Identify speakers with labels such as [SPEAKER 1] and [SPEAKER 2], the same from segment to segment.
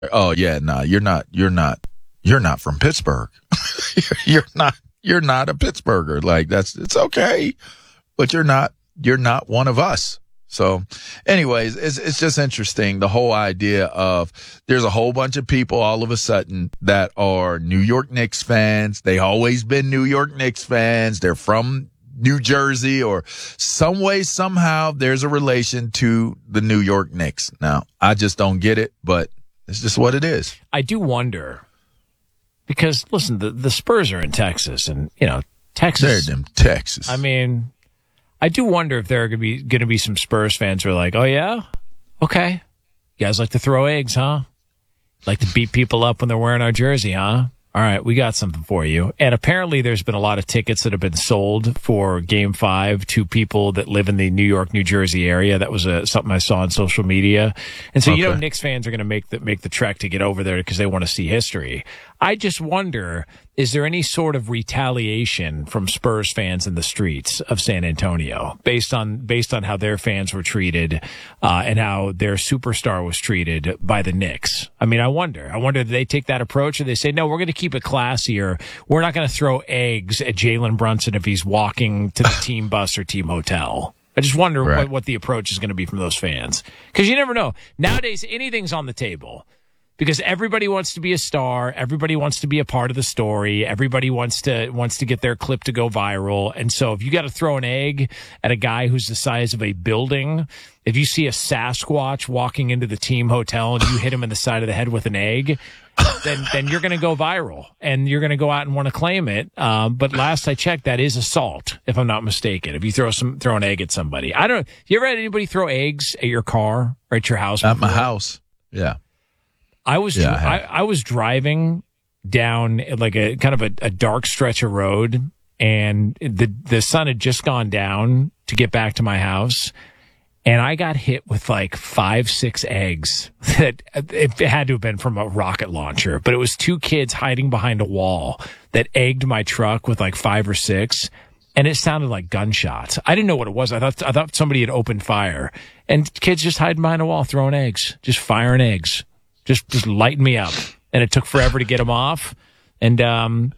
[SPEAKER 1] Oh yeah, no, you're not from Pittsburgh. You're not a Pittsburgher. Like it's okay, but you're not one of us. So anyways, it's just interesting. The whole idea of there's a whole bunch of people all of a sudden that are New York Knicks fans. They always been New York Knicks fans. They're from New Jersey or some way, somehow there's a relation to the New York Knicks. Now, I just don't get it, but it's just what it is.
[SPEAKER 2] I do wonder because listen, the Spurs are in Texas and, Texas.
[SPEAKER 1] They're in Texas.
[SPEAKER 2] I mean, I do wonder if there are going to be some Spurs fans who are like, oh, yeah? Okay. You guys like to throw eggs, huh? Like to beat people up when they're wearing our jersey, huh? All right, we got something for you. And apparently there's been a lot of tickets that have been sold for Game 5 to people that live in the New York, New Jersey area. That was something I saw on social media. And so, Knicks fans are going to make the trek to get over there because they want to see history. I just wonder, is there any sort of retaliation from Spurs fans in the streets of San Antonio based on how their fans were treated and how their superstar was treated by the Knicks? I mean, I wonder. Do they take that approach or they say, no, we're going to keep it classier. We're not going to throw eggs at Jalen Brunson if he's walking to the team bus or team hotel. I just wonder what the approach is going to be from those fans. Because you never know. Nowadays, anything's on the table. Because everybody wants to be a star, everybody wants to be a part of the story, everybody wants to get their clip to go viral. And so if you got to throw an egg at a guy who's the size of a building, if you see a Sasquatch walking into the team hotel and you hit him in the side of the head with an egg, then you're going to go viral and you're going to go out and want to claim it. But last I checked, that is assault, if I'm not mistaken. If you throw an egg at somebody, you ever had anybody throw eggs at your car or at your house?
[SPEAKER 1] At my house, yeah.
[SPEAKER 2] I was driving down like a kind of a dark stretch of road, and the sun had just gone down to get back to my house, and I got hit with like 5-6 eggs that it had to have been from a rocket launcher, but it was 2 kids hiding behind a wall that egged my truck with like 5 or 6. And it sounded like gunshots. I didn't know what it was. I thought somebody had opened fire, and kids just hiding behind a wall, throwing eggs, just firing eggs. Just lighten me up, and it took forever to get them off. And now I'm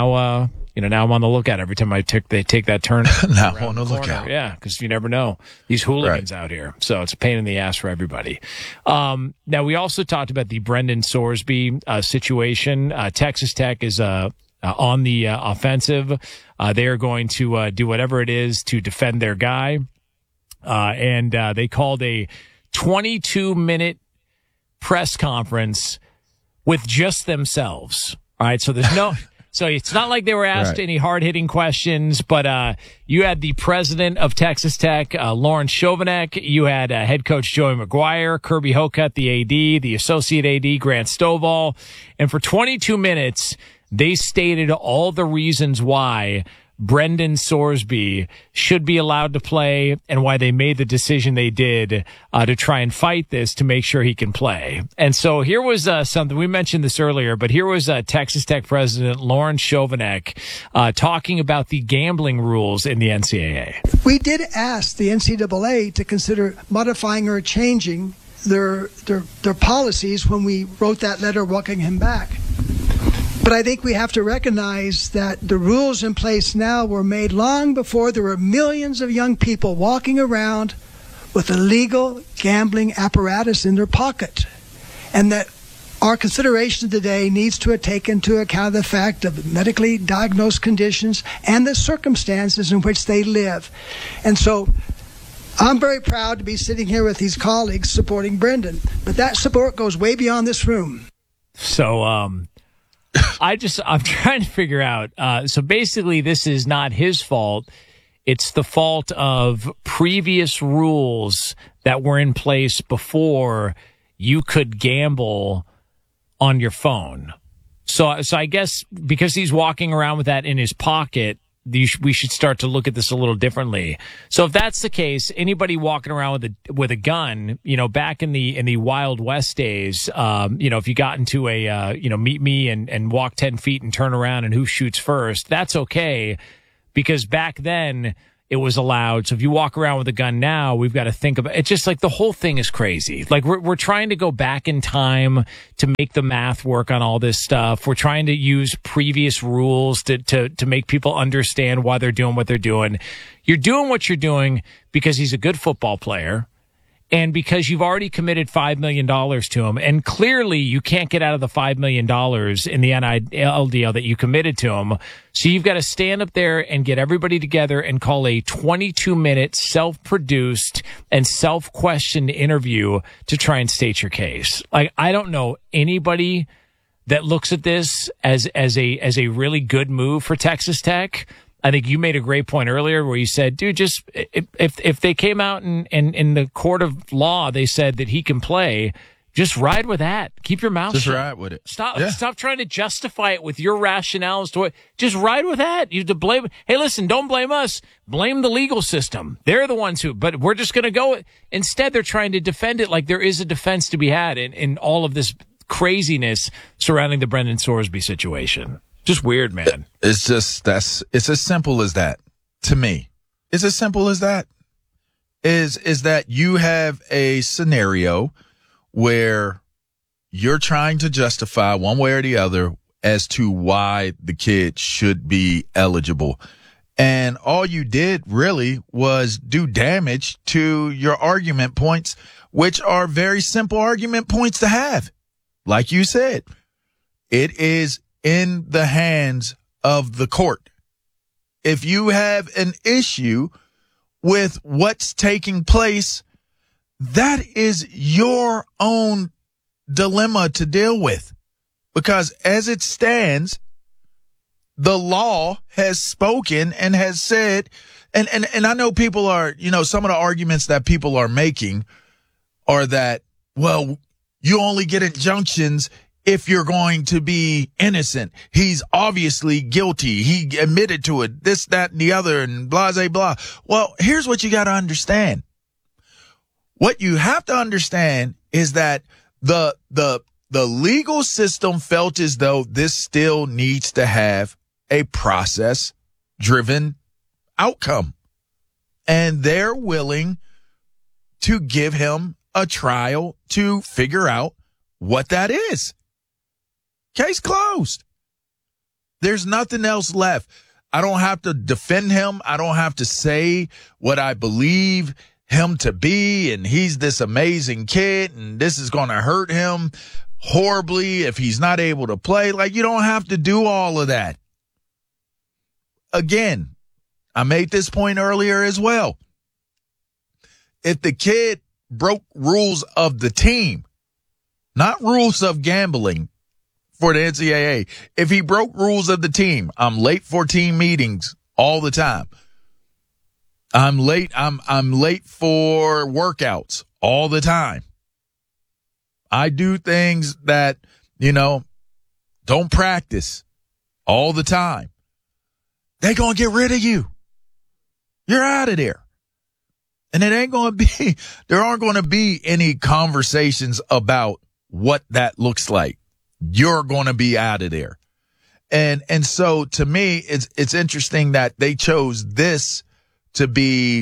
[SPEAKER 2] on the lookout every time they take that turn.
[SPEAKER 1] Now I'm on the lookout,
[SPEAKER 2] yeah, because you never know these hooligans out here. So it's a pain in the ass for everybody. Now we also talked about the Brendan Sorsby situation. Texas Tech is on the offensive. They are going to do whatever it is to defend their guy, and they called a 22-minute press conference with just themselves. All right. So there's so it's not like they were asked any hard hitting questions, but, you had the president of Texas Tech, Lauren Chovanec. You had head coach Joey McGuire, Kirby Hocutt, the AD, the associate AD, Grant Stovall. And for 22 minutes, they stated all the reasons why Brendan Sorsby should be allowed to play and why they made the decision they did to try and fight this to make sure he can play. And so here was something, we mentioned this earlier, but here was Texas Tech president Lauren Chovanec talking about the gambling rules in the NCAA.
[SPEAKER 3] We did ask the NCAA to consider modifying or changing their policies when we wrote that letter welcoming him back. But I think we have to recognize that the rules in place now were made long before there were millions of young people walking around with illegal gambling apparatus in their pocket. And that our consideration today needs to take into account the fact of medically diagnosed conditions and the circumstances in which they live. And so I'm very proud to be sitting here with these colleagues supporting Brendan. But that support goes way beyond this room.
[SPEAKER 2] So, I'm trying to figure out. So basically, this is not his fault. It's the fault of previous rules that were in place before you could gamble on your phone. So I guess because he's walking around with that in his pocket, we should start to look at this a little differently. So if that's the case, anybody walking around with a gun, back in the Wild West days, if you got into a, meet me and walk 10 feet and turn around and who shoots first, that's okay. Because back then it was allowed. So if you walk around with a gun now, we've got to think about it. It's just like the whole thing is crazy. Like we're trying to go back in time to make the math work on all this stuff. We're trying to use previous rules to make people understand why they're doing what they're doing. You're doing what you're doing because he's a good football player. And because you've already committed $5 million to him, and clearly you can't get out of the $5 million in the NIL deal that you committed to him. So you've got to stand up there and get everybody together and call a 22-minute self-produced and self-questioned interview to try and state your case. Like, I don't know anybody that looks at this as a really good move for Texas Tech. I think you made a great point earlier where you said, dude, just if they came out and in the court of law, they said that he can play, just ride with that. Keep your mouth shut.
[SPEAKER 1] Just ride with it.
[SPEAKER 2] Stop trying to justify it with your rationales to it. Just ride with that. You have to blame. Hey, listen, don't blame us. Blame the legal system. They're the ones but we're just going to go. Instead, they're trying to defend it like there is a defense to be had in all of this craziness surrounding the Brendan Sorsby situation. Just weird, man.
[SPEAKER 1] It's as simple as that to me. It's as simple as that. Is that you have a scenario where you're trying to justify one way or the other as to why the kid should be eligible. And all you did really was do damage to your argument points, which are very simple argument points to have. Like you said, it is in the hands of the court. If you have an issue with what's taking place, that is your own dilemma to deal with. Because as it stands, the law has spoken and has said, and I know people are, some of the arguments that people are making are that, well, you only get injunctions if you're going to be innocent. He's obviously guilty. He admitted to it, this, that, and the other, and blah, blah, blah. Well, here's what you got to understand. What you have to understand is that the legal system felt as though this still needs to have a process-driven outcome. And they're willing to give him a trial to figure out what that is. Case closed. There's nothing else left. I don't have to defend him. I don't have to say what I believe him to be, and he's this amazing kid, and this is going to hurt him horribly if he's not able to play. Like, you don't have to do all of that. Again, I made this point earlier as well. If the kid broke rules of the team, not rules of gambling for the NCAA, if he broke rules of the team, I'm late for team meetings all the time. I'm late for workouts all the time. I do things that, don't practice all the time. They're going to get rid of you. You're out of there. And there aren't going to be any conversations about what that looks like. You're going to be out of there. And so to me, it's interesting that they chose this to be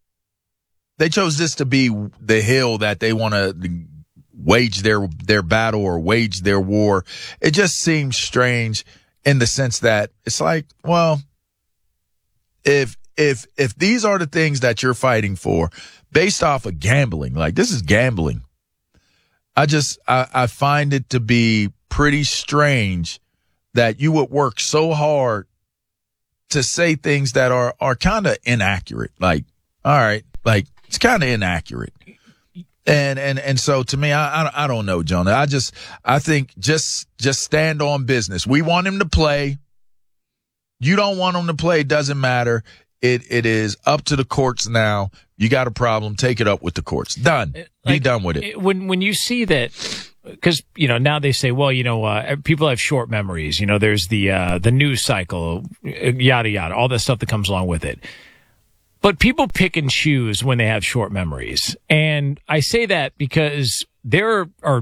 [SPEAKER 1] the hill that they want to wage their battle or wage their war. It just seems strange in the sense that it's like, well, if these are the things that you're fighting for based off of gambling, like this is gambling. I find it to be pretty strange that you would work so hard to say things that are kind of inaccurate. Like, all right, like it's kind of inaccurate. And so to me, I don't know, Jonah. I think just stand on business. We want him to play. You don't want him to play. Doesn't matter. It is up to the courts now. You got a problem. Take it up with the courts. Done. Be done with it.
[SPEAKER 2] When you see that, because, now they say, well, people have short memories. There's the news cycle, yada, yada, all that stuff that comes along with it. But people pick and choose when they have short memories. And I say that because there are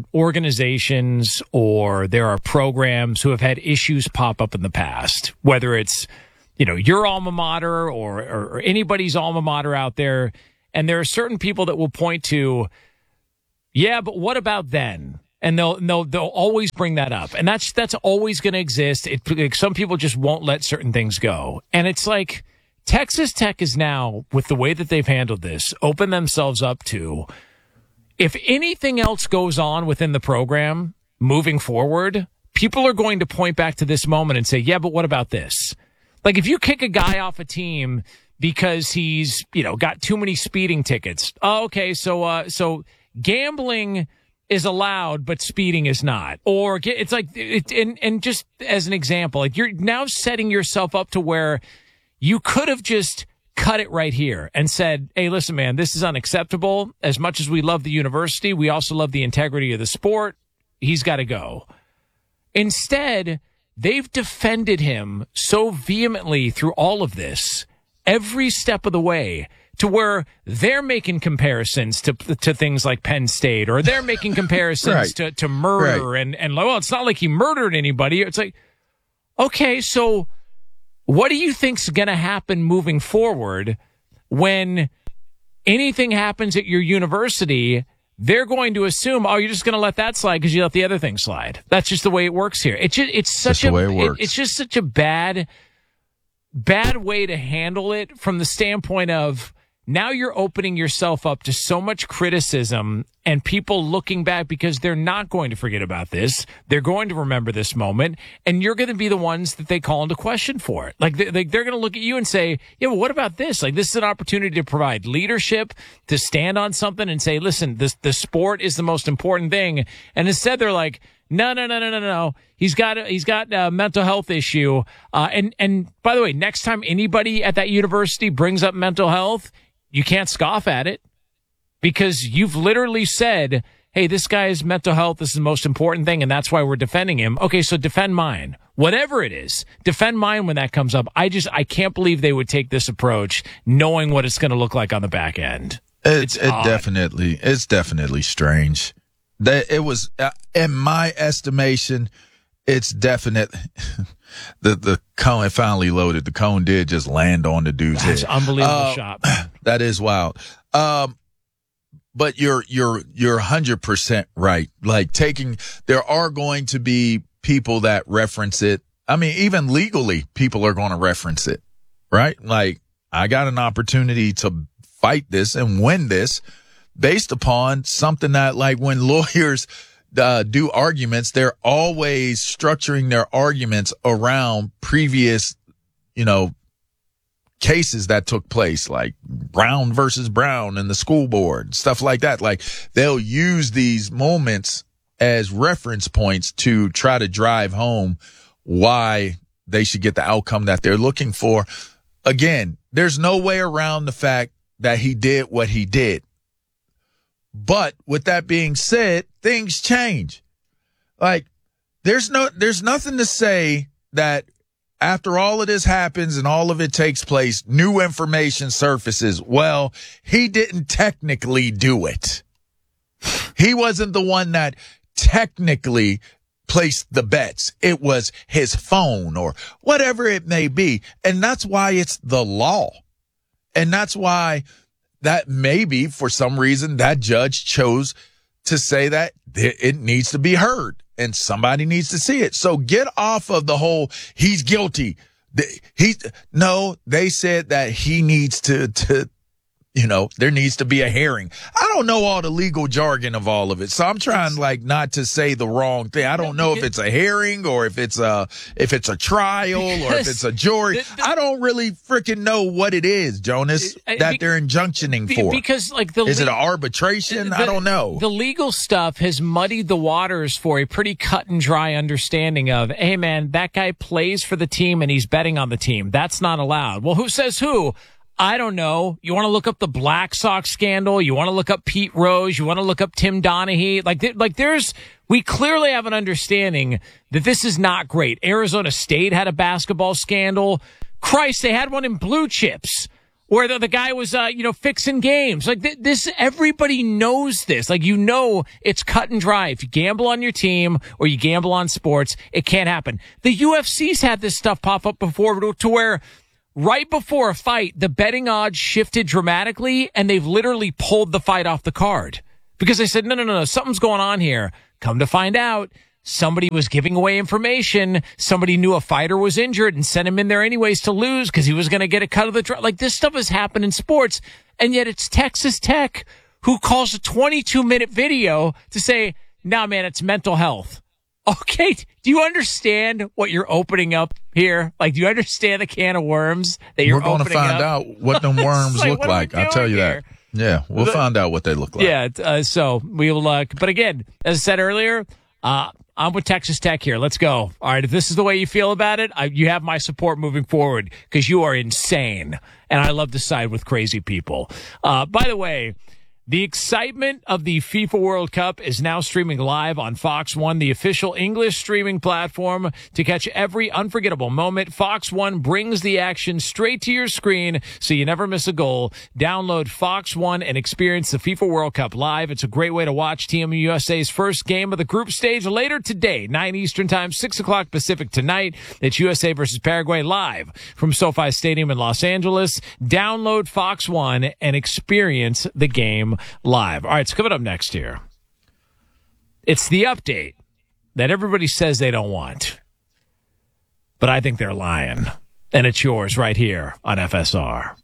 [SPEAKER 2] organizations or there are programs who have had issues pop up in the past, whether it's your alma mater or anybody's alma mater out there. And there are certain people that will point to, yeah, but what about then? And they'll always bring that up. And that's always going to exist. Some people just won't let certain things go. And it's like Texas Tech is now, with the way that they've handled this, open themselves up to, if anything else goes on within the program moving forward, people are going to point back to this moment and say, yeah, but what about this? Like if you kick a guy off a team because he's, got too many speeding tickets. Oh, okay. So gambling is allowed, but speeding is not. Or it's like, and just as an example, like you're now setting yourself up to where you could have just cut it right here and said, hey, listen, man, this is unacceptable. As much as we love the university, we also love the integrity of the sport. He's got to go. Instead, they've defended him so vehemently through all of this, every step of the way, to where they're making comparisons to things like Penn State, or they're making comparisons
[SPEAKER 1] right.
[SPEAKER 2] to murder.
[SPEAKER 1] Right.
[SPEAKER 2] And well, it's not like he murdered anybody. It's like, okay, so what do you think's going to happen moving forward when anything happens at your university? They're going to assume, oh, you're just going to let that slide because you let the other thing slide. That's just the way it works here. It's just such a bad way to handle it from the standpoint of now you're opening yourself up to so much criticism and people looking back, because they're not going to forget about this. They're going to remember this moment, and you're going to be the ones that they call into question for it. Like they're going to look at you and say, yeah, well, what about this? Like, this is an opportunity to provide leadership, to stand on something and say, listen, the sport is the most important thing. And instead they're like, no. He's got a mental health issue. And by the way, next time anybody at that university brings up mental health, you can't scoff at it, because you've literally said, hey, this guy's mental health is the most important thing, and that's why we're defending him. Okay, so defend mine. Whatever it is, defend mine when that comes up. I can't believe they would take this approach knowing what it's going to look like on the back end.
[SPEAKER 1] It's definitely strange. It was, in my estimation, it's definite. The cone finally loaded. The cone did just land on the dude's head.
[SPEAKER 2] That's unbelievable shot.
[SPEAKER 1] That is wild. But you're 100% right. Like there are going to be people that reference it. I mean, even legally, people are going to reference it, right? Like, I got an opportunity to fight this and win this based upon something that, like, when lawyers do arguments, they're always structuring their arguments around previous, cases that took place, like Brown versus Brown and the school board, stuff like that. Like, they'll use these moments as reference points to try to drive home why they should get the outcome that they're looking for. Again, there's no way around the fact that he did what he did. But with that being said, things change. Like, there's nothing to say that after all of this happens and all of it takes place, new information surfaces. Well, he didn't technically do it. He wasn't the one that technically placed the bets. It was his phone or whatever it may be. And that's why it's the law. And that's why that maybe for some reason that judge chose to say that it needs to be heard and somebody needs to see it. So get off of the whole, he's guilty. They said that he needs to there needs to be a hearing. I don't know all the legal jargon of all of it. So I'm trying not to say the wrong thing. I don't know if it's a hearing or if it's a trial or if it's a jury. I don't really freaking know what it is, Jonas, that they're injunctioning for.
[SPEAKER 2] Because
[SPEAKER 1] is it an arbitration? I don't know.
[SPEAKER 2] The legal stuff has muddied the waters for a pretty cut and dry understanding of, hey man, that guy plays for the team and he's betting on the team. That's not allowed. Well, who says who? I don't know. You want to look up the Black Sox scandal? You want to look up Pete Rose? You want to look up Tim Donaghy? We clearly have an understanding that this is not great. Arizona State had a basketball scandal. Christ, they had one in Blue Chips where the guy was, fixing games. This, everybody knows this. It's cut and dry. If you gamble on your team or you gamble on sports, it can't happen. The UFC's had this stuff pop up before to where right before a fight, the betting odds shifted dramatically, and they've literally pulled the fight off the card. Because they said, no, something's going on here. Come to find out, somebody was giving away information. Somebody knew a fighter was injured and sent him in there anyways to lose because he was going to get a cut of the draw. Like, this stuff has happened in sports, and yet it's Texas Tech who calls a 22-minute video to say, nah, man, it's mental health. Okay, do you understand what you're opening up here? Like, do you understand the can of worms that you're opening up?
[SPEAKER 1] We're going to find out what them worms look like. I'll tell you that. Yeah, we'll find out what they look like.
[SPEAKER 2] Yeah, so we will, but again, as I said earlier, I'm with Texas Tech here. Let's go. All right, if this is the way you feel about it, you have my support moving forward because you are insane, and I love to side with crazy people. By the way, the excitement of the FIFA World Cup is now streaming live on Fox One, the official English streaming platform. To catch every unforgettable moment, Fox One brings the action straight to your screen so you never miss a goal. Download Fox One and experience the FIFA World Cup live. It's a great way to watch Team USA's first game of the group stage later today, 9 Eastern Time, 6 o'clock Pacific tonight. It's USA versus Paraguay live from SoFi Stadium in Los Angeles. Download Fox One and experience the game live. All right, so coming up next here, it's the update that everybody says they don't want, but I think they're lying, and it's yours right here on FSR.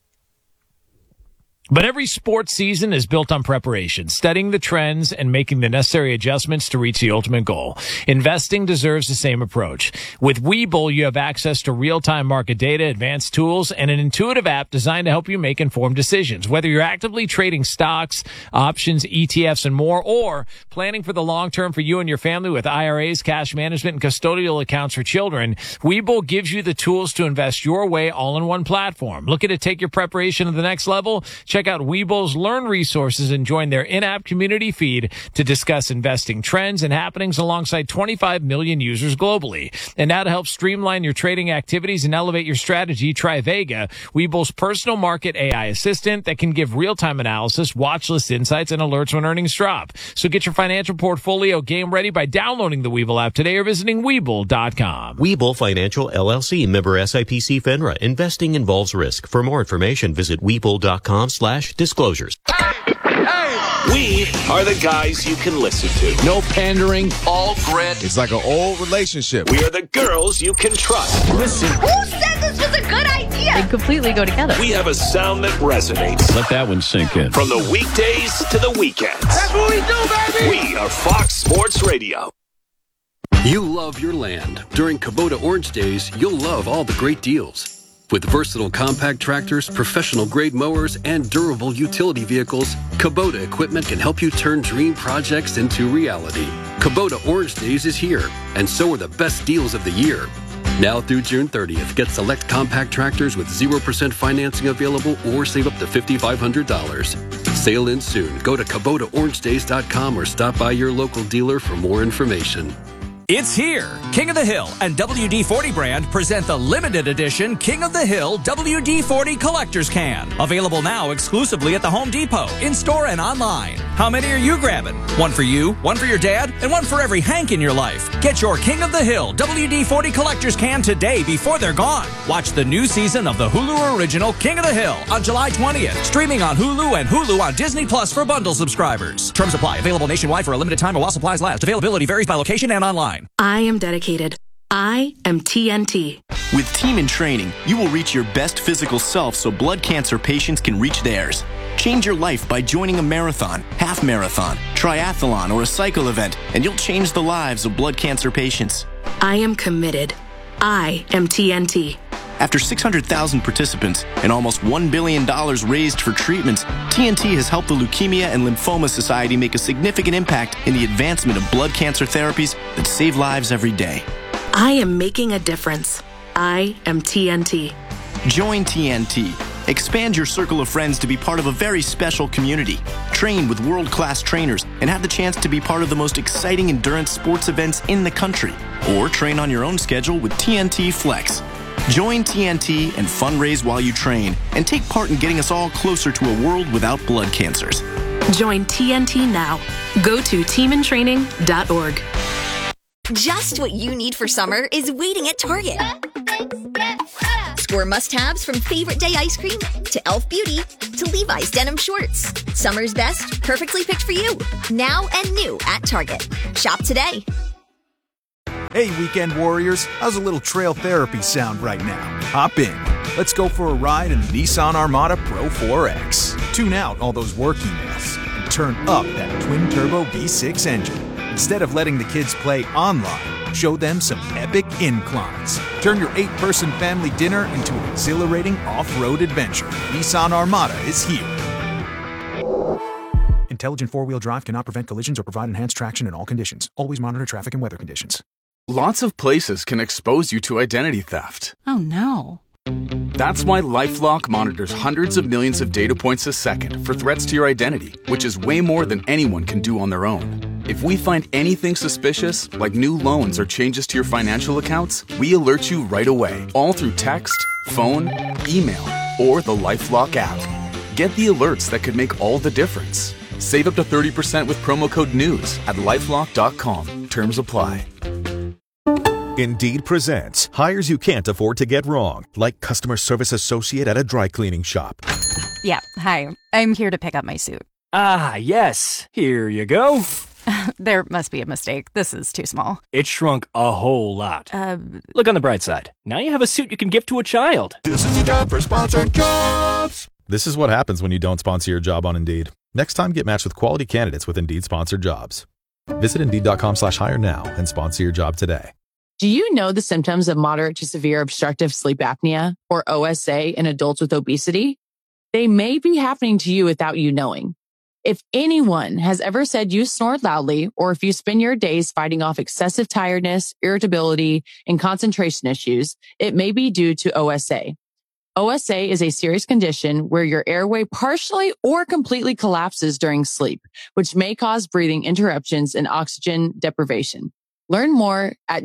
[SPEAKER 2] But every sports season is built on preparation, studying the trends and making the necessary adjustments to reach the ultimate goal. Investing deserves the same approach. With Webull, you have access to real-time market data, advanced tools, and an intuitive app designed to help you make informed decisions. Whether you're actively trading stocks, options, ETFs, and more, or planning for the long term for you and your family with IRAs, cash management, and custodial accounts for children, Webull gives you the tools to invest your way all in one platform. Looking to take your preparation to the next level? Check out Webull's Learn resources and join their in-app community feed to discuss investing trends and happenings alongside 25 million users globally. And now to help streamline your trading activities and elevate your strategy, try Vega, Webull's personal market AI assistant that can give real-time analysis, watch list insights, and alerts when earnings drop. So get your financial portfolio game ready by downloading the Webull app today or visiting Webull.com.
[SPEAKER 4] Webull Financial LLC, member SIPC FINRA. Investing involves risk. For more information, visit Webull.com/disclosures.
[SPEAKER 5] We are the guys you can listen to. No pandering, all grit.
[SPEAKER 6] It's like an old relationship.
[SPEAKER 5] We are the girls you can trust. Listen.
[SPEAKER 7] Who said this was a good idea? They completely go together.
[SPEAKER 5] We have a sound that resonates.
[SPEAKER 8] Let that one sink in.
[SPEAKER 5] From the weekdays to the weekends. That's what we do, baby. We are Fox Sports Radio.
[SPEAKER 9] You love your land. During Kubota Orange Days, you'll love all the great deals. With versatile compact tractors, professional-grade mowers, and durable utility vehicles, Kubota equipment can help you turn dream projects into reality. Kubota Orange Days is here, and so are the best deals of the year. Now through June 30th, get select compact tractors with 0% financing available or save up to $5,500. Sale ends soon. Go to KubotaOrangeDays.com or stop by your local dealer for more information.
[SPEAKER 10] It's here. King of the Hill and WD-40 brand present the limited edition King of the Hill WD-40 Collector's Can. Available now exclusively at the Home Depot, in-store and online. How many are you grabbing? One for you, one for your dad, and one for every Hank in your life. Get your King of the Hill WD-40 Collector's Can today before they're gone. Watch the new season of the Hulu original King of the Hill on July 20th. Streaming on Hulu and Hulu on Disney Plus for bundle subscribers. Terms apply. Available nationwide for a limited time while supplies last. Availability varies by location and online.
[SPEAKER 11] I am dedicated. I am TNT.
[SPEAKER 12] With Team in Training, you will reach your best physical self so blood cancer patients can reach theirs. Change your life by joining a marathon, half marathon, triathlon, or a cycle event, and you'll change the lives of blood cancer patients.
[SPEAKER 11] I am committed. I am TNT.
[SPEAKER 12] After 600,000 participants and almost $1 billion raised for treatments, TNT has helped the Leukemia and Lymphoma Society make a significant impact in the advancement of blood cancer therapies that save lives every day.
[SPEAKER 11] I am making a difference. I am TNT.
[SPEAKER 12] Join TNT. Expand your circle of friends to be part of a very special community. Train with world-class trainers and have the chance to be part of the most exciting endurance sports events in the country. Or train on your own schedule with TNT Flex. Join TNT and fundraise while you train and take part in getting us all closer to a world without blood cancers.
[SPEAKER 11] Join TNT now. Go to teamintraining.org.
[SPEAKER 7] Just what you need for summer is waiting at Target.
[SPEAKER 8] For must-haves from favorite day ice cream to Elf Beauty to Levi's denim shorts. Summer's best, perfectly picked for you. Now and new at Target. Shop today.
[SPEAKER 13] Hey, weekend warriors. How's a little trail therapy sound right now? Hop in. Let's go for a ride in the Nissan Armada Pro 4X. Tune out all those work emails and turn up that twin-turbo V6 engine. Instead of letting the kids play online, show them some epic inclines. Turn your 8-person family dinner into an exhilarating off-road adventure. Nissan Armada is here. Intelligent four-wheel drive cannot prevent collisions or provide enhanced traction in all conditions. Always monitor traffic and weather conditions.
[SPEAKER 14] Lots of places can expose you to identity theft.
[SPEAKER 15] Oh no.
[SPEAKER 14] That's why LifeLock monitors hundreds of millions of data points a second for threats to your identity, which is way more than anyone can do on their own. If we find anything suspicious, like new loans or changes to your financial accounts, we alert you right away, all through text, phone, email, or the LifeLock app. Get the alerts that could make all the difference. Save up to 30% with promo code NEWS at LifeLock.com. Terms apply.
[SPEAKER 16] Indeed presents hires you can't afford to get wrong, like customer service associate at a dry cleaning shop.
[SPEAKER 15] Yeah, hi. I'm here to pick up my suit.
[SPEAKER 17] Ah, yes. Here you go.
[SPEAKER 15] There must be a mistake. This is too small.
[SPEAKER 17] It shrunk a whole lot. Look on the bright side. Now you have a suit you can give to a child.
[SPEAKER 16] This is your job for sponsored jobs. This is what happens when you don't sponsor your job on Indeed. Next time, get matched with quality candidates with Indeed sponsored jobs. Visit Indeed.com/hire now and sponsor your job today.
[SPEAKER 18] Do you know the symptoms of moderate to severe obstructive sleep apnea, or OSA, in adults with obesity? They may be happening to you without you knowing. If anyone has ever said you snore loudly, or if you spend your days fighting off excessive tiredness, irritability, and concentration issues, it may be due to OSA. OSA is a serious condition where your airway partially or completely collapses during sleep, which may cause breathing interruptions and oxygen deprivation. Learn more at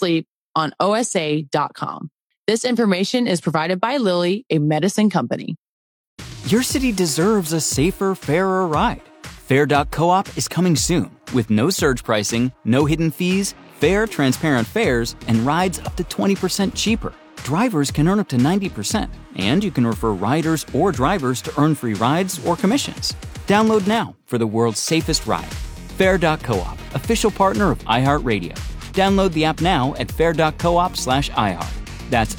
[SPEAKER 18] don'tsleeponosa.com. This information is provided by Lilly, a medicine company.
[SPEAKER 19] Your city deserves a safer, fairer ride. Fair.coop is coming soon with no surge pricing, no hidden fees, fair, transparent fares, and rides up to 20% cheaper. Drivers can earn up to 90%, and you can refer riders or drivers to earn free rides or commissions. Download now for the world's safest ride. Fair.coop, official partner of iHeartRadio. Download the app now at fair.coop/iHeart. That's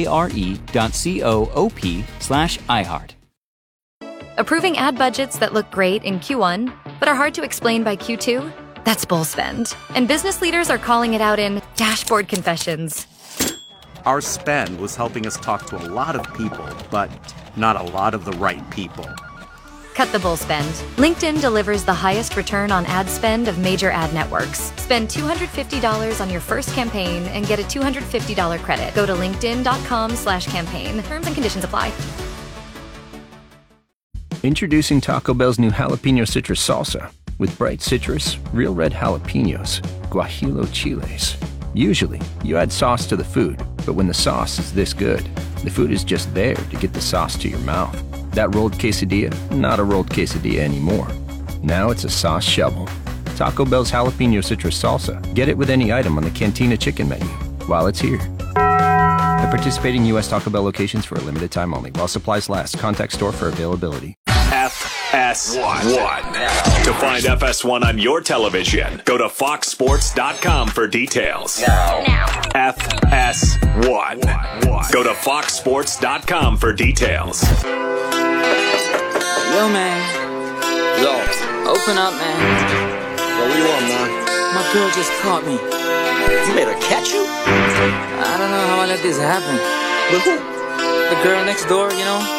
[SPEAKER 19] FARE.coop/iHeart.
[SPEAKER 7] Approving ad budgets that look great in Q1, but are hard to explain by Q2? That's bull spend. And business leaders are calling it out in dashboard confessions.
[SPEAKER 20] Our spend was helping us talk to a lot of people, but not a lot of the right people.
[SPEAKER 7] Cut the bull spend. LinkedIn delivers the highest return on ad spend of major ad networks. Spend $250 on your first campaign and get a $250 credit. Go to linkedin.com/campaign. Terms and conditions apply.
[SPEAKER 21] Introducing Taco Bell's new jalapeno citrus salsa with bright citrus, real red jalapenos, guajillo chiles. Usually, you add sauce to the food, but when the sauce is this good, the food is just there to get the sauce to your mouth. That rolled quesadilla, not a rolled quesadilla anymore. Now it's a sauce shovel. Taco Bell's jalapeno citrus salsa. Get it with any item on the Cantina chicken menu while it's here. At participating U.S. Taco Bell locations for a limited time only. While supplies last. Contact store for availability.
[SPEAKER 5] FS1. To find FS1 on your television, go to foxsports.com for details. Now. FS1. Go to foxsports.com for details.
[SPEAKER 22] Yo, man. Yo. Open up, man.
[SPEAKER 23] Yo, what do you want, man?
[SPEAKER 22] My girl just caught me.
[SPEAKER 23] You made her catch you?
[SPEAKER 22] I don't know how I let this happen.
[SPEAKER 23] With who?
[SPEAKER 22] The girl next door, you know?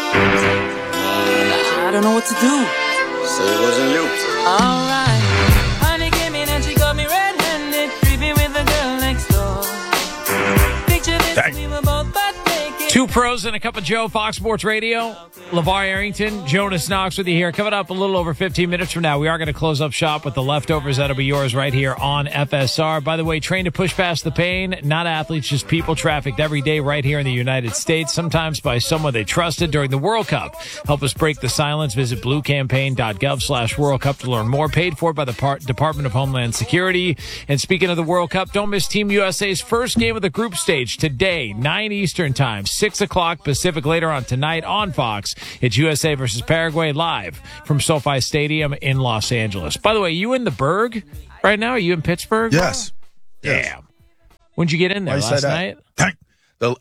[SPEAKER 22] I don't know what to do.
[SPEAKER 23] Say it wasn't you.
[SPEAKER 22] Alright. Honey came in and she got me red-handed, creepy with the girl next door. Picture this, we were both butt naked.
[SPEAKER 2] Two pros and a cup of Joe, Fox Sports Radio. LeVar Arrington, Jonas Knox with you here. Coming up a little over 15 minutes from now, we are going to close up shop with the leftovers. That'll be yours right here on FSR. By the way, trained to push past the pain, not athletes, just people trafficked every day right here in the United States, sometimes by someone they trusted during the World Cup. Help us break the silence. Visit bluecampaign.gov/World Cup to learn more. Paid for by the Department of Homeland Security. And speaking of the World Cup, don't miss Team USA's first game of the group stage today, 9 Eastern time, 6 o'clock Pacific later on tonight on Fox. It's USA versus Paraguay live from SoFi Stadium in Los Angeles. By the way, you in the Berg right now? Are you in Pittsburgh?
[SPEAKER 1] Yes.
[SPEAKER 2] Damn. When'd you get in there? Last night?
[SPEAKER 1] The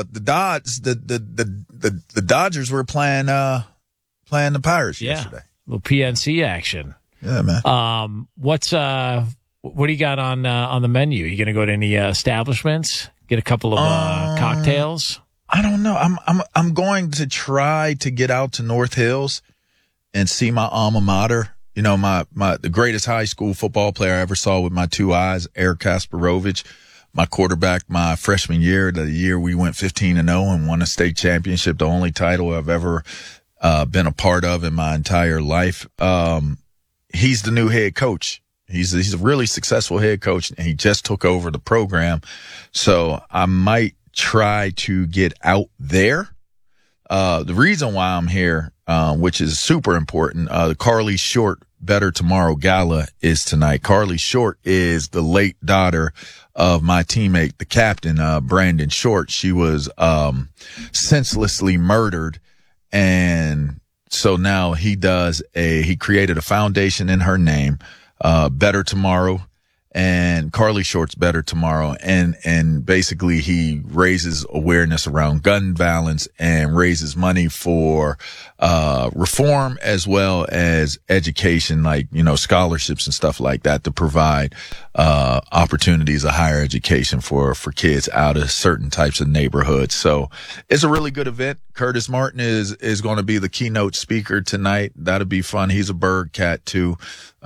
[SPEAKER 1] Dodgers were playing the Pirates yesterday.
[SPEAKER 2] Little PNC action.
[SPEAKER 1] Yeah, man.
[SPEAKER 2] What do you got on the menu? You going to go to any establishments? Get a couple of cocktails?
[SPEAKER 1] I don't know. I'm going to try to get out to North Hills and see my alma mater. You know, the greatest high school football player I ever saw with my two eyes, Eric Kasparovich, my quarterback my freshman year, the year we went 15-0 and won a state championship, the only title I've ever been a part of in my entire life. He's the new head coach. He's a really successful head coach, and he just took over the program. So I might try to get out there. The reason why I'm here, which is super important, the Carly Short Better Tomorrow Gala is tonight. Carly Short is the late daughter of my teammate, the captain, Brandon Short. She was senselessly murdered, and so now he created a foundation in her name, Better Tomorrow, and Carly Short's Better Tomorrow. And basically he raises awareness around gun violence and raises money for, reform as well as education, like, you know, scholarships and stuff like that to provide, opportunities of higher education for kids out of certain types of neighborhoods. So it's a really good event. Curtis Martin is going to be the keynote speaker tonight. That'll be fun. He's a Berg cat too.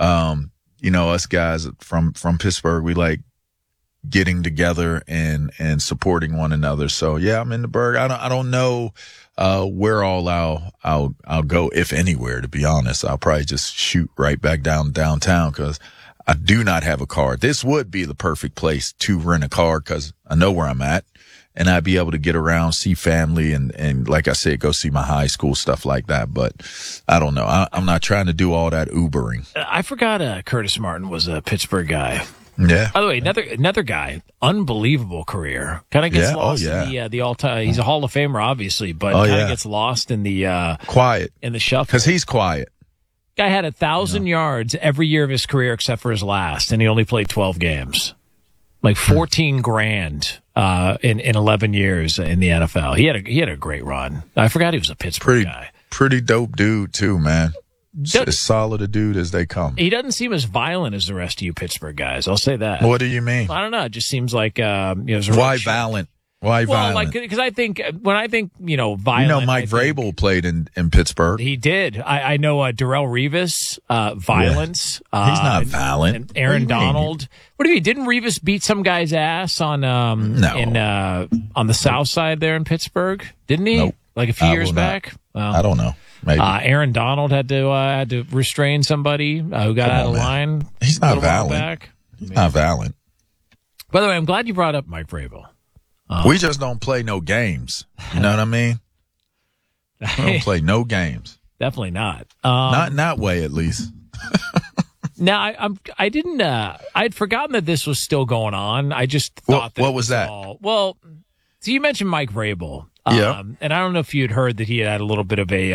[SPEAKER 1] You know, us guys from Pittsburgh, we like getting together and supporting one another. So yeah, I'm in the Berg. I don't know, where all I'll go, if anywhere, to be honest. I'll probably just shoot right back downtown because I do not have a car. This would be the perfect place to rent a car because I know where I'm at. And I'd be able to get around, see family, and like I said, go see my high school, stuff like that. But I don't know. I'm not trying to do all that Ubering.
[SPEAKER 2] I forgot Curtis Martin was a Pittsburgh guy.
[SPEAKER 1] Yeah.
[SPEAKER 2] By the way, another guy, unbelievable career. Kind of gets lost in the all-time. He's a Hall of Famer, obviously, but kind of gets lost in the
[SPEAKER 1] quiet,
[SPEAKER 2] in the shuffle
[SPEAKER 1] because he's quiet.
[SPEAKER 2] Guy had 1,000 yards every year of his career except for his last, and he only played 12 games. Like 14 grand in 11 years in the NFL. He had a great run. I forgot he was a Pittsburgh guy.
[SPEAKER 1] Pretty dope dude too, man. As solid a dude as they come.
[SPEAKER 2] He doesn't seem as violent as the rest of you Pittsburgh guys. I'll say that.
[SPEAKER 1] What do you mean?
[SPEAKER 2] I don't know. It just seems like
[SPEAKER 1] why violent? Why violent?
[SPEAKER 2] Like, because I think when I think violent.
[SPEAKER 1] You know, Mike Vrabel played in Pittsburgh.
[SPEAKER 2] He did. I know Darrelle Revis, violence.
[SPEAKER 1] Yeah. He's not violent.
[SPEAKER 2] And Aaron Donald. What do you mean? Didn't Revis beat some guy's ass on on the south side there in Pittsburgh? Didn't he?
[SPEAKER 1] Nope.
[SPEAKER 2] Like a few years back. Well,
[SPEAKER 1] I don't know. Maybe.
[SPEAKER 2] Aaron Donald had to restrain somebody who got out of line.
[SPEAKER 1] He's not violent. He's not violent.
[SPEAKER 2] By the way, I'm glad you brought up Mike Vrabel.
[SPEAKER 1] We just don't play no games. You know what I mean? We don't play no games.
[SPEAKER 2] Definitely not.
[SPEAKER 1] Not in that way, at least.
[SPEAKER 2] Now, I'd forgotten that this was still going on. I just thought that.
[SPEAKER 1] What was that?
[SPEAKER 2] Well, so you mentioned Mike Vrabel.
[SPEAKER 1] Yeah.
[SPEAKER 2] And I don't know if you had heard that he had a little bit of a,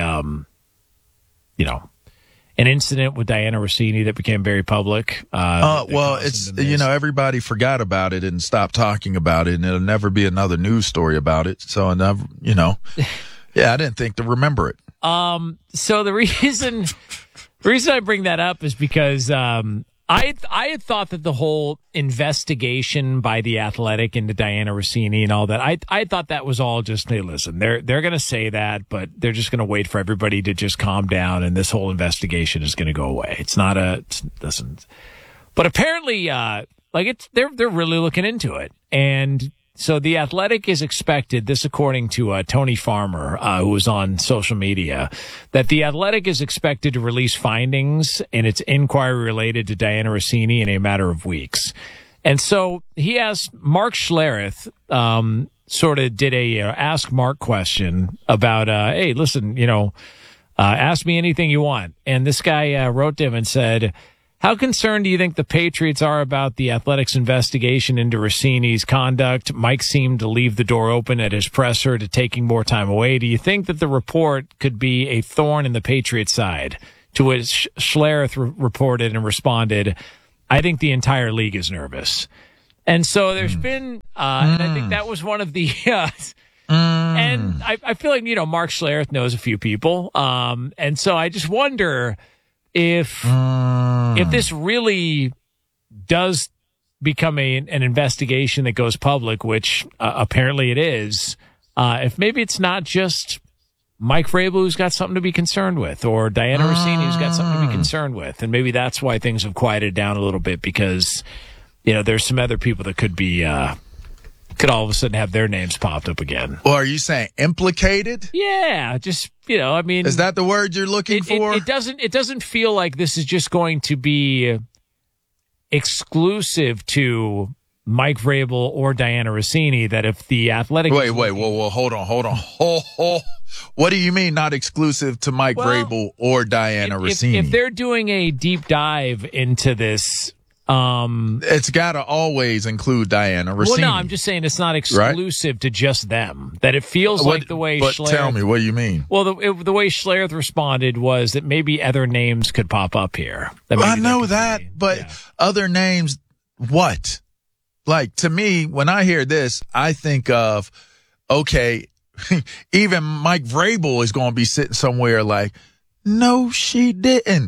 [SPEAKER 2] an incident with Diana Rossini that became very public.
[SPEAKER 1] Well, it's, everybody forgot about it and stopped talking about it, and it'll never be another news story about it. So, I didn't think to remember it.
[SPEAKER 2] So the reason I bring that up is because, I had thought that the whole investigation by The Athletic into Diana Rossini and all that, I thought that was all just, hey, listen, they're going to say that, but they're just going to wait for everybody to just calm down, and this whole investigation is going to go away. It's not but apparently, they're really looking into it. And so The Athletic is expected, this according to Tony Farmer, who was on social media, that The Athletic is expected to release findings in its inquiry related to Diana Rossini in a matter of weeks. And so he asked Mark Schlereth, sort of did a Ask Mark question about, hey, listen, ask me anything you want. And this guy wrote to him and said, How concerned do you think the Patriots are about the Athletics investigation into Rossini's conduct? Mike seemed to leave the door open at his presser to taking more time away. Do you think that the report could be a thorn in the Patriots' side? To which Schlereth reported and responded, I think the entire league is nervous. And so there's been, and I think that was one of the, and I feel like, Mark Schlereth knows a few people. And so I just wonder if this really does become an investigation that goes public, which apparently it is, if maybe it's not just Mike Vrabel who's got something to be concerned with, or Diana Rossini who's got something to be concerned with. And maybe that's why things have quieted down a little bit, because, there's some other people that could be, could all of a sudden have their names popped up again.
[SPEAKER 1] Well, are you saying implicated?
[SPEAKER 2] Yeah, just, I mean.
[SPEAKER 1] Is that the word you're looking for?
[SPEAKER 2] It doesn't feel like this is just going to be exclusive to Mike Vrabel or Diana Rossini, that if the Athletic...
[SPEAKER 1] Wait, whoa, hold on. What do you mean not exclusive to Mike Vrabel or Diana Rossini?
[SPEAKER 2] If they're doing a deep dive into this...
[SPEAKER 1] it's got to always include Diana Rossini.
[SPEAKER 2] Well, no, I'm just saying it's not exclusive to just them. That it feels like the way Schlereth...
[SPEAKER 1] Tell me, what do you mean?
[SPEAKER 2] Well, the way Schlereth responded was that maybe other names could pop up here.
[SPEAKER 1] I know that, but other names, what? Like, to me, when I hear this, I think of, okay, even Mike Vrabel is going to be sitting somewhere like, no, she didn't.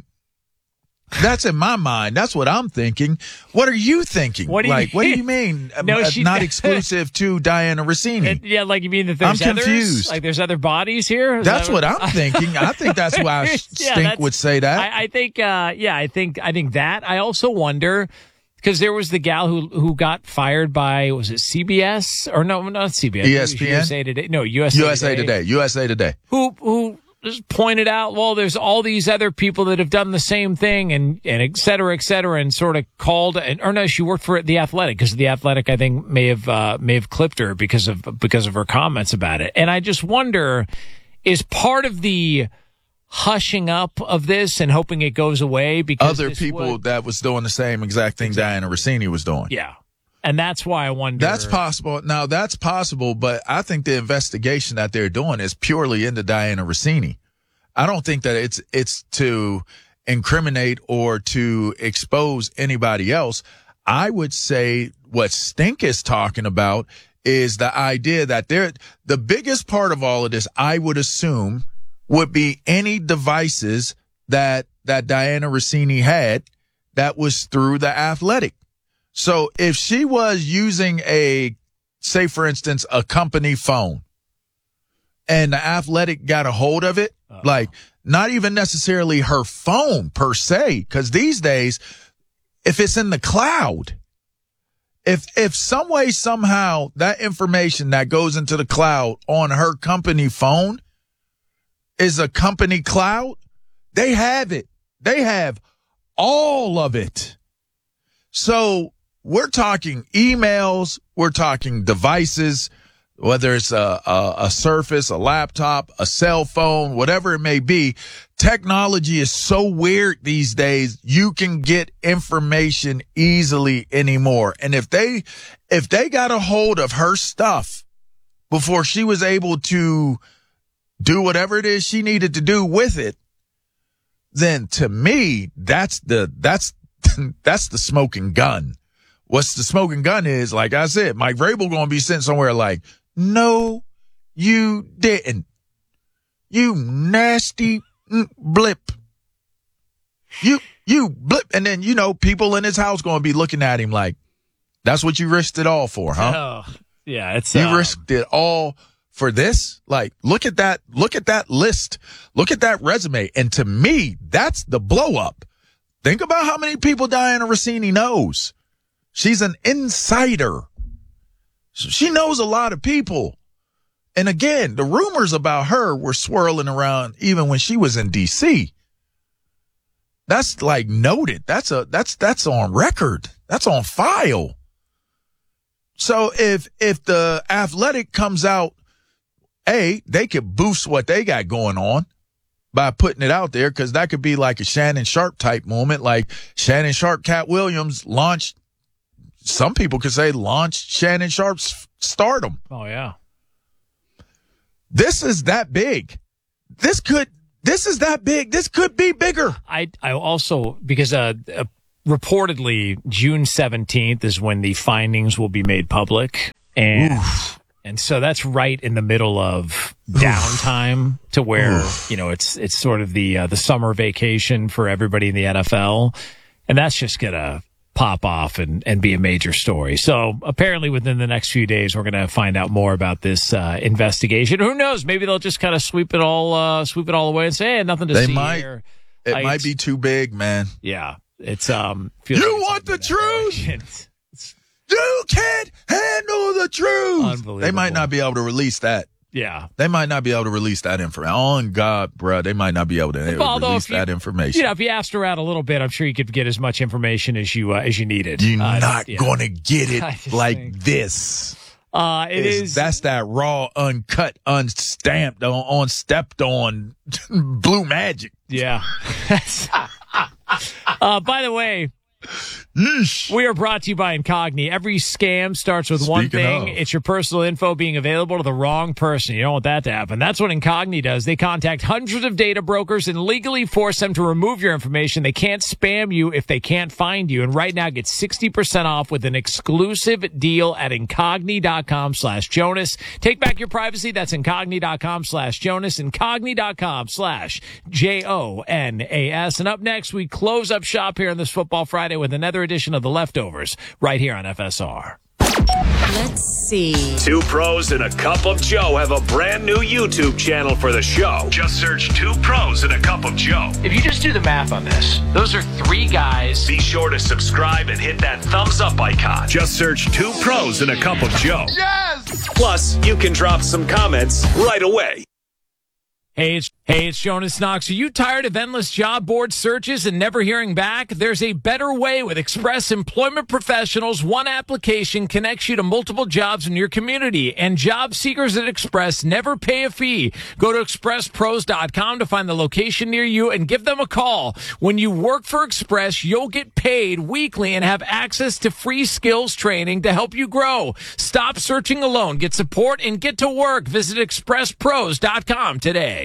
[SPEAKER 1] That's in my mind. That's what I'm thinking. What are you thinking?
[SPEAKER 2] What do you
[SPEAKER 1] mean?
[SPEAKER 2] No,
[SPEAKER 1] not exclusive to Diana Rossini.
[SPEAKER 2] Like you mean that there's
[SPEAKER 1] I'm
[SPEAKER 2] others?
[SPEAKER 1] confused.
[SPEAKER 2] Like there's other bodies here?
[SPEAKER 1] That's what I'm thinking. I think that's why Stink would say that.
[SPEAKER 2] I think that. I also wonder, because there was the gal who got fired by, was it CBS? Or no, not CBS.
[SPEAKER 1] ESPN?
[SPEAKER 2] USA Today. No, USA Today.
[SPEAKER 1] USA Today.
[SPEAKER 2] Who just pointed out, well, there's all these other people that have done the same thing and et cetera, and sort of called, or no, she worked for The Athletic, because The Athletic, I think, may have clipped her because of her comments about it. And I just wonder, is part of the hushing up of this and hoping it goes away because
[SPEAKER 1] other people that was doing the same exact thing Diana Rossini was doing?
[SPEAKER 2] Yeah. And that's why I wonder.
[SPEAKER 1] That's possible. Now, that's possible, but I think the investigation that they're doing is purely into Diana Rossini. I don't think that it's to incriminate or to expose anybody else. I would say what Stink is talking about is the idea that the biggest part of all of this, I would assume, would be any devices that Diana Rossini had that was through The Athletic. So if she was using say for instance, a company phone, and The Athletic got a hold of it, like not even necessarily her phone per se, because these days, if it's in the cloud, if some way, somehow that information that goes into the cloud on her company phone is a company cloud, they have it. They have all of it. So we're talking emails, we're talking devices, whether it's a Surface, a laptop, a cell phone, whatever it may be. Technology is so weird these days. You can get information easily anymore. And if they got a hold of her stuff before she was able to do whatever it is she needed to do with it, then to me, that's the smoking gun. What's the smoking gun is, like I said, Mike Vrabel going to be sent somewhere like, no, you didn't. You nasty blip. You blip. And then, people in his house going to be looking at him like, that's what you risked it all for, huh?
[SPEAKER 2] Oh, yeah,
[SPEAKER 1] you risked it all for this? Like, look at that list. Look at that resume. And to me, that's the blow up. Think about how many people Diana Rossini knows. She's an insider. She knows a lot of people. And again, the rumors about her were swirling around even when she was in DC. That's like noted. That's on record. That's on file. So if the Athletic comes out, they could boost what they got going on by putting it out there, because that could be like a Shannon Sharp type moment, like Shannon Sharp, Cat Williams launched. Some people could say launched Shannon Sharp's stardom.
[SPEAKER 2] Oh yeah.
[SPEAKER 1] This is that big. This is that big. This could be bigger.
[SPEAKER 2] I also, because reportedly June 17th is when the findings will be made public. And so that's right in the middle of downtime to where, it's sort of the summer vacation for everybody in the NFL. And that's just going to pop off and be a major story. So apparently within the next few days, we're going to find out more about this investigation. Who knows? Maybe they'll just kind of sweep it all away and say, hey, nothing to see here.
[SPEAKER 1] It might be too big, man.
[SPEAKER 2] Yeah. It's,
[SPEAKER 1] you want the truth? You can't handle the truth.
[SPEAKER 2] Unbelievable.
[SPEAKER 1] They might not be able to release that.
[SPEAKER 2] Yeah.
[SPEAKER 1] They might not be able to release that information. On God, bro, they might not be able to release that information.
[SPEAKER 2] If you asked around a little bit, I'm sure you could get as much information as you needed.
[SPEAKER 1] You're not going to get it like this. That's that raw, uncut, unstamped, unstepped on blue magic.
[SPEAKER 2] Yeah. By the way, we are brought to you by Incogni. Every scam starts with one thing. It's your personal info being available to the wrong person. You don't want that to happen. That's what Incogni does. They contact hundreds of data brokers and legally force them to remove your information. They can't spam you if they can't find you. And right now, get 60% off with an exclusive deal at Incogni.com/Jonas. Take back your privacy. That's Incogni.com/Jonas. Incogni.com/JONAS. And up next, we close up shop here on this Football Friday with another edition of The Leftovers right here on FSR.
[SPEAKER 3] Let's see.
[SPEAKER 5] Two pros and a cup of Joe have a brand new YouTube channel for the show. Just search Two Pros and a Cup of Joe.
[SPEAKER 2] If you just do the math on this, those are three guys.
[SPEAKER 5] Be sure to subscribe and hit that thumbs up icon. Just search Two Pros and a Cup of Joe.
[SPEAKER 3] Yes!
[SPEAKER 5] Plus, you can drop some comments right away.
[SPEAKER 2] Hey, it's Jonas Knox. Are you tired of endless job board searches and never hearing back? There's a better way with Express Employment Professionals. One application connects you to multiple jobs in your community, and job seekers at Express never pay a fee. Go to expresspros.com to find the location near you and give them a call. When you work for Express, you'll get paid weekly and have access to free skills training to help you grow. Stop searching alone. Get support and get to work. Visit expresspros.com today.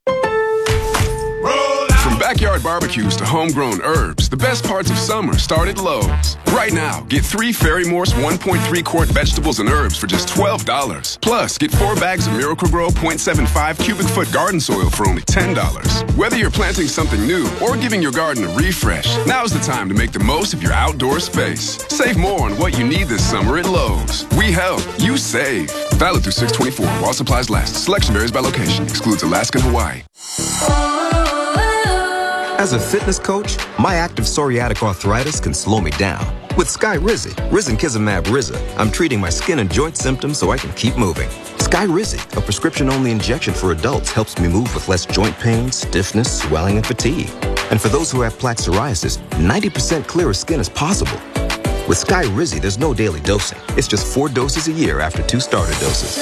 [SPEAKER 4] From backyard barbecues to homegrown herbs, the best parts of summer start at Lowe's. Right now, get 3 Fairy Morse 1.3 quart vegetables and herbs for just $12. Plus, get 4 bags of Miracle-Gro 0.75 cubic foot garden soil for only $10. Whether you're planting something new or giving your garden a refresh, now's the time to make the most of your outdoor space. Save more on what you need this summer at Lowe's. We help, you save. Valid through 6/24 while supplies last. Selection varies by location. Excludes Alaska and Hawaii.
[SPEAKER 6] As a fitness coach, my active psoriatic arthritis can slow me down. With Skyrizi, Risankizumab Riza, I'm treating my skin and joint symptoms so I can keep moving. Skyrizi, a prescription-only injection for adults, helps me move with less joint pain, stiffness, swelling, and fatigue. And for those who have plaque psoriasis, 90% clearer skin is possible. With Skyrizi, there's no daily dosing. It's just 4 doses a year after 2 starter doses.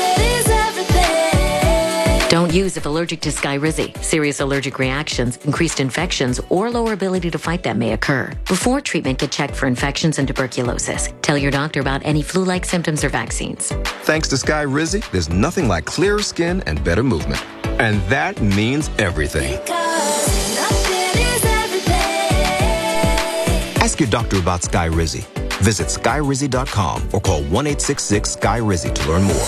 [SPEAKER 3] Don't use if allergic to Skyrizi. Serious allergic reactions, increased infections, or lower ability to fight them may occur. Before treatment, get checked for infections and tuberculosis. Tell your doctor about any flu-like symptoms or vaccines.
[SPEAKER 6] Thanks to Skyrizi, there's nothing like clearer skin and better movement. And that means everything. Ask your doctor about Skyrizi. Visit Skyrizi.com or call 1-866-SKY-RIZI to learn more.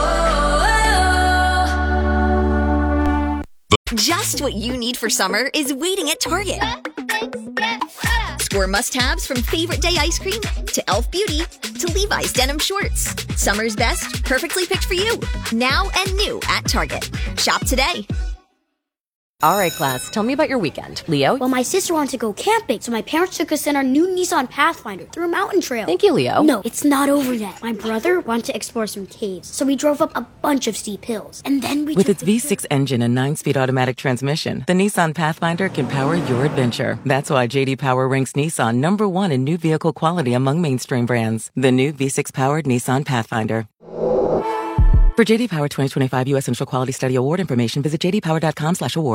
[SPEAKER 8] Just what you need for summer is waiting at Target. Score must-haves from favorite day ice cream to Elf Beauty to Levi's denim shorts. Summer's best, perfectly picked for you. Now and new at Target. Shop today.
[SPEAKER 24] All right, class, tell me about your weekend. Leo?
[SPEAKER 25] Well, my sister wanted to go camping, so my parents took us in our new Nissan Pathfinder through a mountain trail.
[SPEAKER 24] Thank you, Leo.
[SPEAKER 25] No, it's not over yet. My brother wanted to explore some caves, so we drove up a bunch of steep hills. And then we
[SPEAKER 26] With its V6 engine and 9-speed automatic transmission, the Nissan Pathfinder can power your adventure. That's why J.D. Power ranks Nissan #1 in new vehicle quality among mainstream brands. The new V6-powered Nissan Pathfinder. For J.D. Power 2025 U.S. Central Quality Study Award information, visit jdpower.com/awards.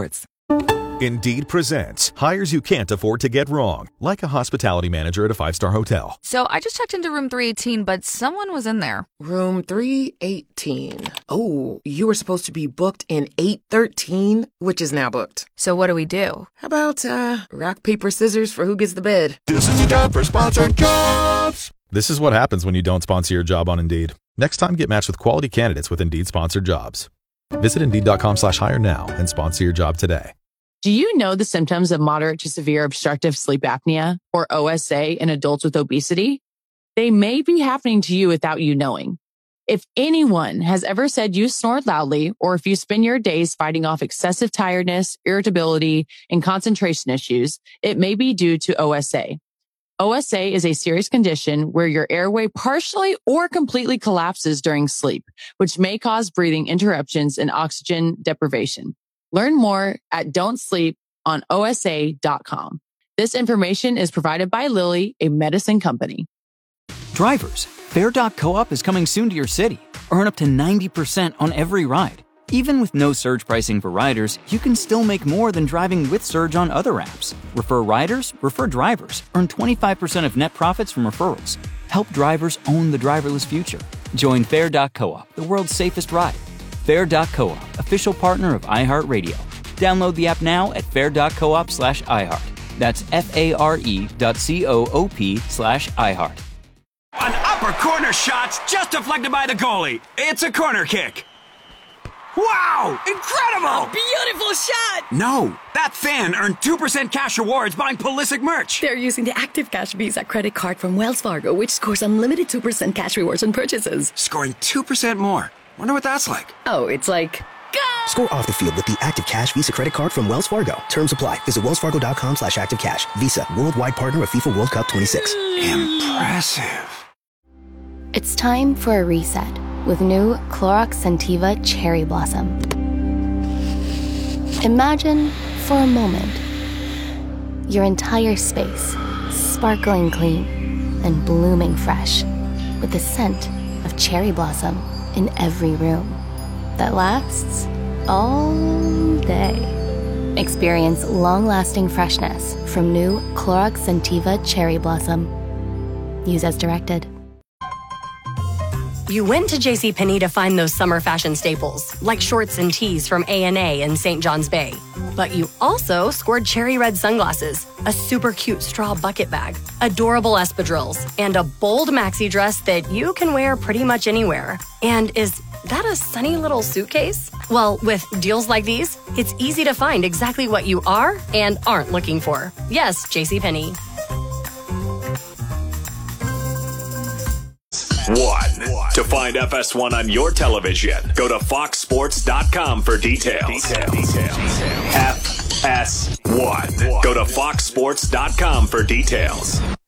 [SPEAKER 16] Indeed presents hires you can't afford to get wrong, like a hospitality manager at a 5-star hotel.
[SPEAKER 9] So I just checked into room 318, but someone was in there.
[SPEAKER 10] Room 318. Oh, you were supposed to be booked in 813, which is now booked.
[SPEAKER 9] So what do we do?
[SPEAKER 10] How about, rock, paper, scissors for who gets the bid?
[SPEAKER 16] This is your time for sponsored jobs. This is what happens when you don't sponsor your job on Indeed. Next time, get matched with quality candidates with Indeed sponsored jobs. Visit Indeed.com/hire now and sponsor your job today.
[SPEAKER 18] Do you know the symptoms of moderate to severe obstructive sleep apnea, or OSA, in adults with obesity? They may be happening to you without you knowing. If anyone has ever said you snore loudly, or if you spend your days fighting off excessive tiredness, irritability, and concentration issues, it may be due to OSA. OSA is a serious condition where your airway partially or completely collapses during sleep, which may cause breathing interruptions and oxygen deprivation. Learn more at don'tsleeponosa.com. This information is provided by Lilly, a medicine company.
[SPEAKER 19] Drivers, Fare.coop is coming soon to your city. Earn up to 90% on every ride. Even with no surge pricing for riders, you can still make more than driving with Surge on other apps. Refer riders, refer drivers. Earn 25% of net profits from referrals. Help drivers own the driverless future. Join Fare.coop, the world's safest ride. Fare.coop, official partner of iHeartRadio. Download the app now at fare.coop/iHeart. That's FARE.coop/iHeart.
[SPEAKER 11] An upper corner shot's just deflected by the goalie. It's a corner kick. Wow! Incredible!
[SPEAKER 12] A beautiful shot!
[SPEAKER 11] No, that fan earned 2% cash rewards buying Pulisic merch.
[SPEAKER 12] They're using the Active Cash Visa credit card from Wells Fargo, which scores unlimited 2% cash rewards on purchases.
[SPEAKER 11] Scoring 2% more. Wonder what that's like.
[SPEAKER 12] Oh, it's like...
[SPEAKER 13] Score off the field with the Active Cash Visa credit card from Wells Fargo. Terms apply. Visit wellsfargo.com/activecash. Visa, worldwide partner of FIFA World Cup 26.
[SPEAKER 11] Impressive.
[SPEAKER 14] It's time for a reset with new Clorox Scentiva Cherry Blossom. Imagine, for a moment, your entire space sparkling clean and blooming fresh with the scent of cherry blossom in every room that lasts all day. Experience long-lasting freshness from new Clorox Scentiva Cherry Blossom. Use as directed.
[SPEAKER 24] You went to JCPenney to find those summer fashion staples, like shorts and tees from A&A and St. John's Bay. But you also scored cherry red sunglasses, a super cute straw bucket bag, adorable espadrilles, and a bold maxi dress that you can wear pretty much anywhere. And is that a sunny little suitcase? Well, with deals like these, it's easy to find exactly what you are and aren't looking for. Yes, JCPenney.
[SPEAKER 5] 1. To find FS1 on your television, go to foxsports.com for details. FS1. Go to foxsports.com for details.